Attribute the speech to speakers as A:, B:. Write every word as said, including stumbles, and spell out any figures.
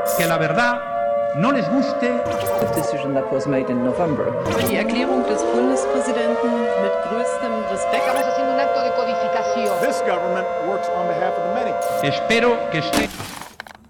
A: que la verdad no les guste.
B: The decision that was made in November.
C: Die Erklärung des Bundespräsidenten mit größtem Respekt.
D: Estamos haciendo un acto de codificación.
E: This government works on behalf of the many.
A: Espero que esté